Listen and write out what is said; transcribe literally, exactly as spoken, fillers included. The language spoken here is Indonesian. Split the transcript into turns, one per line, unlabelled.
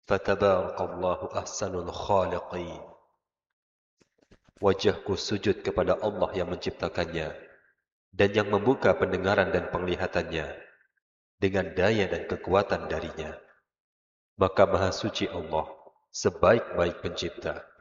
Fatabarakallahu ahsanul khaliqin. Wajahku sujud kepada Allah yang menciptakannya dan yang membuka pendengaran dan penglihatannya dengan daya dan kekuatan darinya. Maka Maha Suci Allah, sebaik-baik pencipta.